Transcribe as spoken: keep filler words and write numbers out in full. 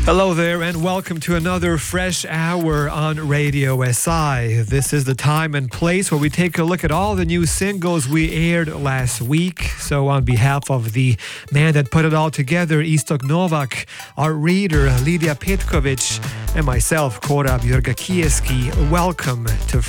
Hello there and welcome to another fresh hour on Radio S I. This is the time and place where we take a look at all the new singles we aired last week. So on behalf of the man that put it all together, Istok Novak, our reader, Lydia Petkovic, and myself, Korab Jurga Kijeski, welcome to